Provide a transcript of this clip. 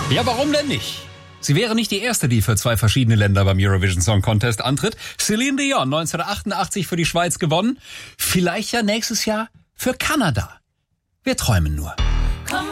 Ja, warum denn nicht? Sie wäre nicht die erste, die für 2 verschiedene Länder beim Eurovision Song Contest antritt. Celine Dion 1988 für die Schweiz gewonnen. Vielleicht ja nächstes Jahr für Kanada. Wir träumen nur.